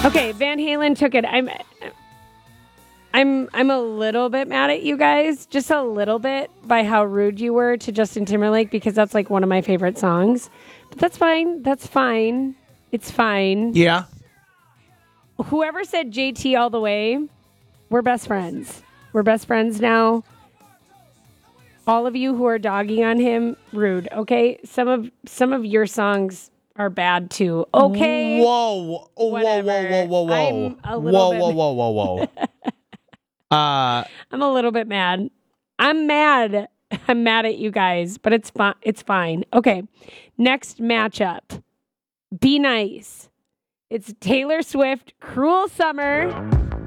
Okay, Van Halen took it. I'm a little bit mad at you guys, just a little bit, by how rude you were to Justin Timberlake, because that's like one of my favorite songs. But that's fine. That's fine. It's fine. Yeah. Whoever said JT all the way, we're best friends. We're best friends now. All of you who are dogging on him, rude. Okay, some of your songs are bad too. Okay. Whoa. Whatever. Whoa. I'm a little bit. Whoa. I'm a little bit mad. I'm mad. I'm mad at you guys, but it's fine. It's fine. Okay. Next matchup. Be Nice. It's Taylor Swift, Cruel Summer,